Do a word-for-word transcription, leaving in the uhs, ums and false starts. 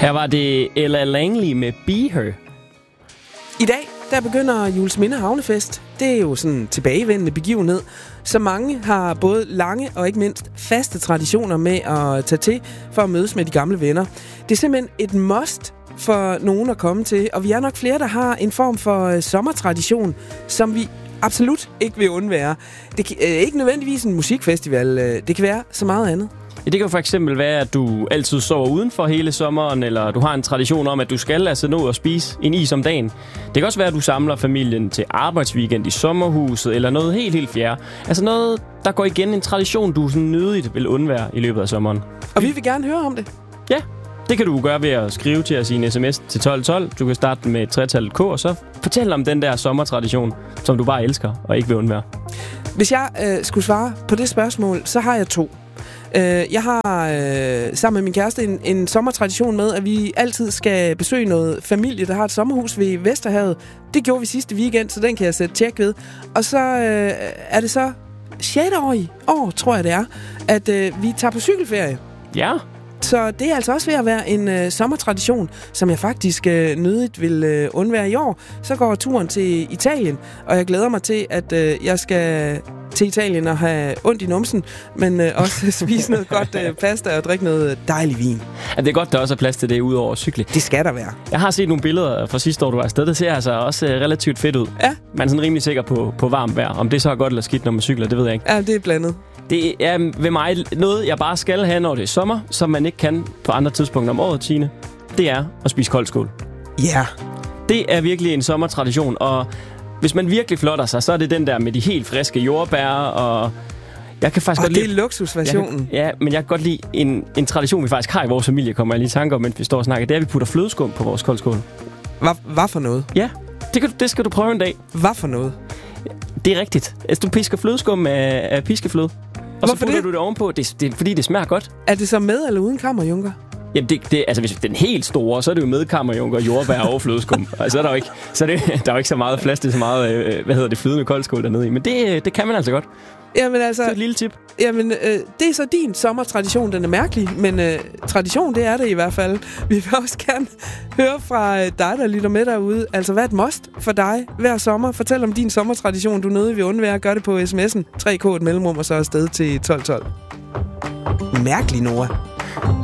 Her var det Ella Langley med Be Her. I dag, der begynder Juelsminde Havnefest. Det er jo sådan en tilbagevendende begivenhed, så mange har både lange og ikke mindst faste traditioner med at tage til for at mødes med de gamle venner. Det er simpelthen et must for nogen at komme til, og vi er nok flere, der har en form for sommertradition, som vi absolut ikke vil undvære. Det er ikke nødvendigvis en musikfestival, det kan være så meget andet. Ja, det kan jo for eksempel være, at du altid sover udenfor hele sommeren, eller du har en tradition om, at du skal altså nå at spise en is om dagen. Det kan også være, at du samler familien til arbejdsweekend i sommerhuset, eller noget helt, helt fjerde. Altså noget, der går igen, en tradition, du sådan nødigt vil undvære i løbet af sommeren. Og vi vil gerne høre om det. Ja, det kan du gøre ved at skrive til os i en sms til tolv tolv. Du kan starte med tretallet K, og så fortæl om den der sommertradition, som du bare elsker og ikke vil undvære. Hvis jeg øh, skulle svare på det spørgsmål, så har jeg to. Jeg har øh, sammen med min kæreste en, en sommertradition med, at vi altid skal besøge noget familie, der har et sommerhus ved Vesterhavet. Det gjorde vi sidste weekend, så den kan jeg sætte tjek ved. Og så øh, er det så sjette år i år, tror jeg det er, at øh, vi tager på cykelferie. Ja. Så det er altså også ved at være en øh, sommertradition, som jeg faktisk øh, nødigt vil øh, undvære i år. Så går turen til Italien, og jeg glæder mig til, at øh, jeg skal til Italien og have ondt i numsen, men øh, også spise noget godt øh, pasta og drikke noget dejlig vin. Ja, det er godt, der også er plads til det udover at cykle. Det skal der være. Jeg har set nogle billeder fra sidste år, du var afsted. Det ser altså også øh, relativt fedt ud. Ja. Man er sådan rimelig sikker på, på varmt vejr. Om det så er godt eller skidt, når man cykler, det ved jeg ikke. Ja, det er blandet. Det er ved mig noget, jeg bare skal have, når det er sommer, som man ikke kan på andre tidspunkter om året, Tine. Det er at spise koldskål. Ja. Yeah. Det er virkelig en sommertradition, og hvis man virkelig flotter sig, så er det den der med de helt friske jordbær, og jeg kan faktisk og godt det lide... er luksusversionen. Kan, ja, men jeg kan godt lide en, en tradition, vi faktisk har i vores familie, kommer jeg lige i tanke om, mens vi står og snakker. Det er, at vi putter flødeskum på vores koldskål. Hvad for noget? Ja, det, kan, det skal du prøve en dag. Hvad for noget? Det er rigtigt. Altså, du pisker flødeskum af, af piskefløde, og hvorfor så putter det? du det ovenpå. Det, det er fordi, det smager godt. Er det så med eller uden kammerjunker? Jamen, det, det, altså, hvis den helt store, så er det jo med kammerjunker, jordbær og flødeskum. Altså, er der jo ikke, så er det, der er jo ikke så meget plads til så meget, øh, hvad hedder det, flydende koldskål dernede i. Men det, det kan man altså godt. Jamen altså... Det er et lille tip. Jamen, øh, det er så din sommertradition, den er mærkelig, men øh, tradition, det er det i hvert fald. Vi vil også gerne høre fra øh, dig, der lytter med derude. Altså, hvad er et must for dig hver sommer? Fortæl om din sommertradition, du nødig vil undvære. Gør det på sms'en tre K et mellemrum, og så afsted til tolv tolv. Mærkelig, Nora.